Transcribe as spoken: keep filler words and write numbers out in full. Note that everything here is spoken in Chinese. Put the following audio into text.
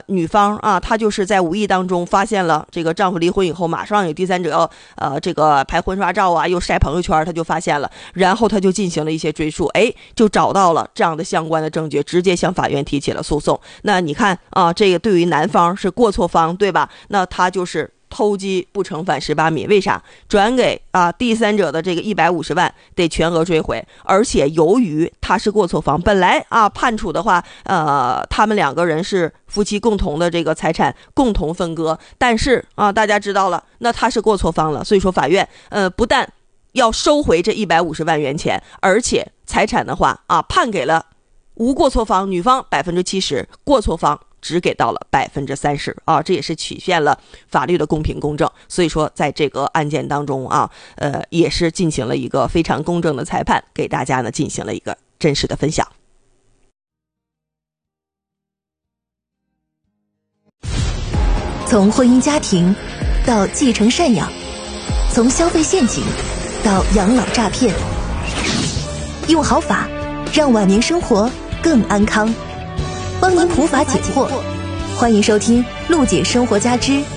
女方啊，她就是在无意当中发现了这个丈夫离婚以后，马上有第三者要呃这个拍婚纱照啊，又晒朋友圈，她就发现了，然后她就进行了一些追溯，哎，就找到了这样的相关的证据，直接向法院提起了诉讼。那你看啊，这个对于男方是过错方，对吧？那他就是偷鸡不成反十八米，为啥？转给啊第三者的这个一百五十万得全额追回，而且由于他是过错方，本来啊判处的话，呃，他们两个人是夫妻共同的这个财产共同分割，但是啊大家知道了，那他是过错方了，所以说法院呃不但要收回这一百五十万元钱，而且财产的话啊判给了无过错方女方百分之七十，过错方只给到了百分之三十啊，这也是体现了法律的公平公正。所以说，在这个案件当中啊，呃，也是进行了一个非常公正的裁判，给大家呢进行了一个真实的分享。 从婚姻家庭到继承赡养，从消费陷阱到养老诈骗，用好法让晚年生活更安康。帮您普法解惑，欢迎收听陆姐生活家之